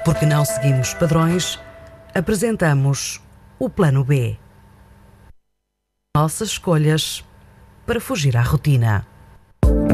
Porque não seguimos padrões, apresentamos o Plano B. Nossas escolhas para fugir à rotina.